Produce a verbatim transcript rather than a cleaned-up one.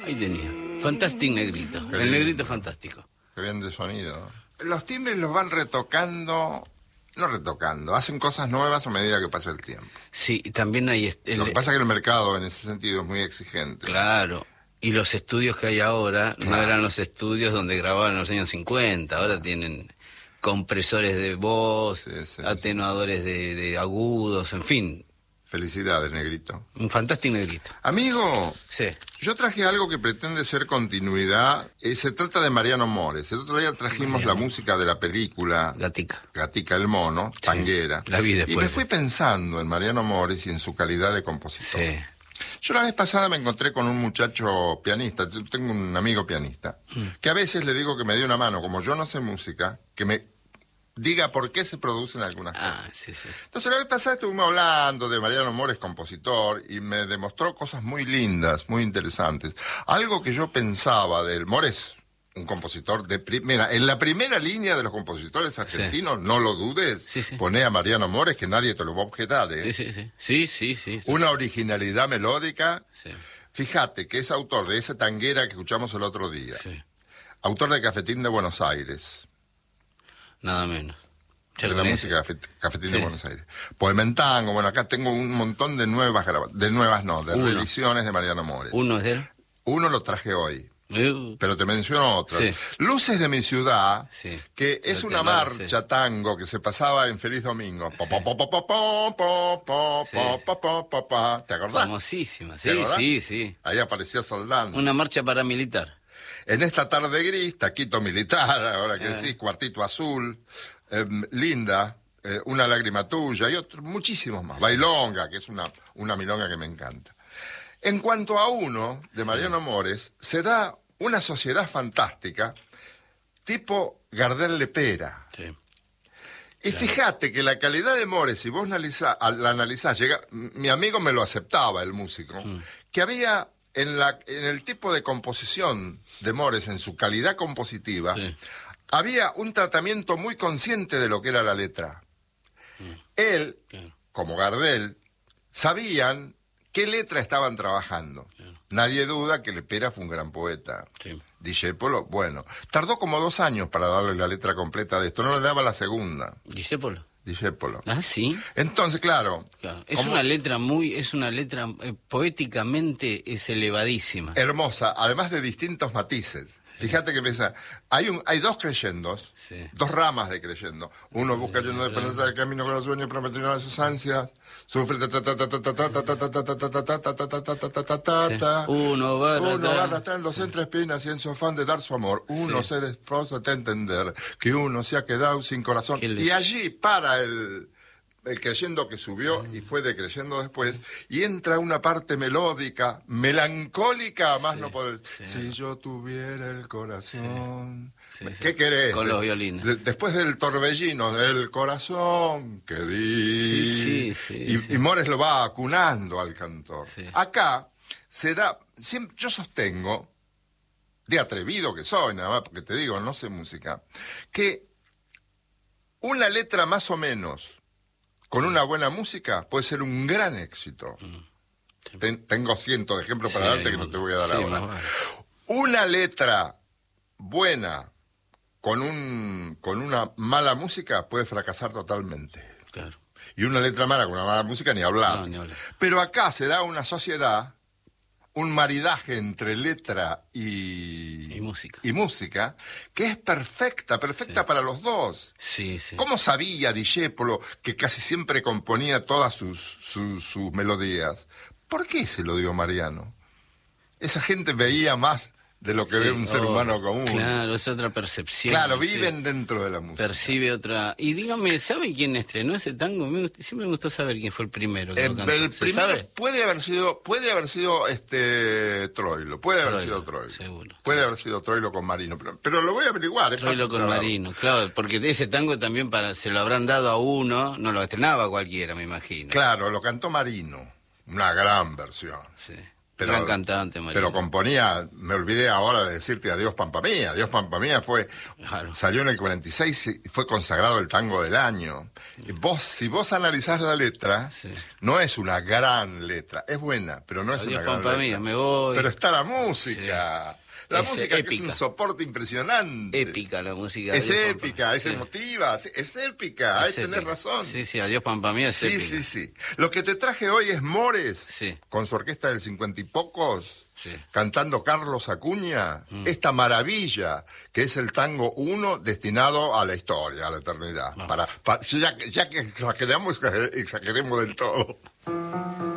Ahí tenía. Fantastic Negrito. El negrito fantástico. Qué bien de sonido. Los timbres los van retocando, no retocando, hacen cosas nuevas a medida que pasa el tiempo. Sí, y también hay... El... Lo que pasa es que el mercado en ese sentido es muy exigente. Claro. Y los estudios que hay ahora claro. no eran los estudios donde grababan en los años cincuenta. Ahora tienen compresores de voz, sí, sí, atenuadores sí. De, de agudos, en fin. Felicidades, negrito. Un fantástico negrito. Amigo, sí. yo traje algo que pretende ser continuidad. Eh, se trata de Mariano Mores. El otro día trajimos Mariano. La música de la película Gatica. Gatica el mono, sí. Tanguera. La vi después. Y me fui pensando en Mariano Mores y en su calidad de compositor. Sí. Yo la vez pasada me encontré con un muchacho pianista, tengo un amigo pianista, mm. que a veces le digo que me dé una mano, como yo no sé música, que me diga por qué se producen algunas cosas. Ah, sí, sí. Entonces la vez pasada estuvimos hablando de Mariano Mores, compositor, y me demostró cosas muy lindas, muy interesantes. Algo que yo pensaba del Mores, un compositor de... Pri- Mira, en la primera línea de los compositores argentinos, sí. no lo dudes, sí, sí. poné a Mariano Mores, que nadie te lo va a objetar, ¿eh? Sí, sí, sí. Sí, sí, sí, sí. Una originalidad melódica. Sí. Fíjate que es autor de esa tanguera que escuchamos el otro día. Sí. Autor de Cafetín de Buenos Aires. Nada menos. De la música Cafetín sí. de Buenos Aires. Poema en tango. Bueno, acá tengo un montón de nuevas grabaciones. De nuevas no, de Uno. reediciones de Mariano Mores. ¿Uno es de él? Uno lo traje hoy. Uh. Pero te menciono otro. Sí. Luces de mi ciudad, sí. que es una marcha tango que se pasaba en Feliz Domingo. Sí. ¿Te acordás? Famosísima, sí, sí, sí. Ahí aparecía Soldán. Una marcha paramilitar. En esta tarde gris, taquito militar, ahora que decís, ah. cuartito azul, eh, linda, eh, una lágrima tuya y otros, muchísimos más. Bailonga, que es una, una milonga que me encanta. En cuanto a uno, de Mariano Mores, se da una sociedad fantástica, tipo Gardel Lepera. Sí. Y claro. Fíjate que la calidad de Mores, si vos analizá, la analizás, llega, mi amigo me lo aceptaba, el músico, mm. que había... En, la, en el tipo de composición de Mores, en su calidad compositiva, sí. había un tratamiento muy consciente de lo que era la letra. Mm. Él, claro. como Gardel, sabían qué letra estaban trabajando. Claro. Nadie duda que Lepera fue un gran poeta. Sí. Discépolo, bueno, tardó como dos años para darle la letra completa de esto, no le daba la segunda. Discépolo. Discépolo. Ah, sí. Entonces, claro. claro. Es como... una letra muy, es una letra eh, poéticamente es elevadísima. Hermosa, además de distintos matices. Sí. Fíjate que empieza, hay un, hay dos creyendos, sí. dos ramas de creyendo. Uno busca lleno de esperanza el camino con los sueños, prometiendo de sus ansias. Sufre ta ta ta ta ta ta ta ta ta ta ta ta ta ta ta ta ta ta. Uno va Uno va arrastrándose entre espinas y en su afán de dar su amor. Uno se desfroza de entender que uno se ha quedado sin corazón. Y allí para el el creyendo que subió y fue decreyendo después, y entra una parte melódica, melancólica, a más sí, no poder. Sí. Si yo tuviera el corazón... Sí, sí, ¿Qué sí. querés? Con los violines. De, después del torbellino, del corazón que di... Sí, sí, sí, y, sí. y Mores lo va acunando al cantor. Sí. Acá se da... Siempre, yo sostengo, de atrevido que soy, nada más porque te digo, no sé música, que una letra más o menos... con una buena música puede ser un gran éxito. Mm, sí. Ten, tengo cientos de ejemplos para sí, darte que no te voy a dar sí, ahora. No, una letra buena con un con una mala música puede fracasar totalmente. Claro. Y una letra mala con una mala música ni hablar. No, ni hablar. Pero acá se da una sociedad, un maridaje entre letra y, y música y música que es perfecta, perfecta sí. para los dos. Sí, sí. ¿Cómo sabía Discépolo que casi siempre componía todas sus, sus, sus melodías? ¿Por qué se lo dio Mariano? Esa gente veía más de lo que sí, ve un ser oh, humano común. Claro, es otra percepción. Claro, viven sí. dentro de la música. Percibe otra... Y dígame, ¿sabe quién estrenó ese tango? Me gust... Siempre me gustó saber quién fue el primero que eh, lo cantó. El primero sabe? puede haber sido, puede haber sido este Troilo, puede haber Troilo, sido Troilo. Seguro. Puede haber sido Troilo con Marino, pero, pero lo voy a averiguar. Es Troilo con saber. Marino, claro, porque ese tango también para se lo habrán dado a uno, no lo estrenaba cualquiera, me imagino. Claro, lo cantó Marino, una gran versión. Sí. Pero, gran cantante, Marina. Pero componía, me olvidé ahora de decirte Adiós Pampa Mía. Adiós Pampa Mía fue, claro. Salió en el cuarenta y seis y fue consagrado el tango del año. Y vos, si vos analizás la letra, sí. no es una gran letra, es buena, pero no es Adiós una gran Pampa letra. Mía, me voy. Pero está la música. Sí. La es música épica. que es un soporte impresionante. Épica la música. Es Adiós, épica, Pampa. es sí. emotiva, es épica, ahí tenés razón. Sí, sí, Adiós Pampa Mía es sí, épica. Sí, sí, sí. Lo que te traje hoy es Mores, sí. con su orquesta del cincuenta y pocos, sí. cantando Carlos Acuña, mm. esta maravilla que es el tango uno destinado a la historia, a la eternidad. Para, para, ya, ya que exageramos, exageremos del todo.